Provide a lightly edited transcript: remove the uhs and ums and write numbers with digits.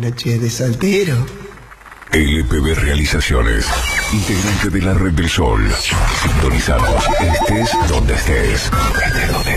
noche de soltero. LPB Realizaciones, integrante de la Red del Sol. Sintonizados, estés donde estés. Estés donde